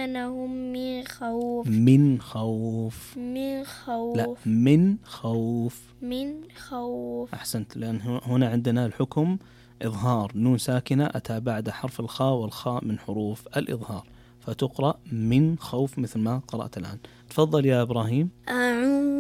أيمانهم من خوف. من خوف. من خوف. لا، من خوف. من خوف. أحسنت، لأن هنا عندنا الحكم إظهار، نون ساكنة أتى بعد حرف الخاء، والخاء من حروف الإظهار، فتقرأ من خوف مثل ما قرأت الآن. تفضل يا إبراهيم. أعوذ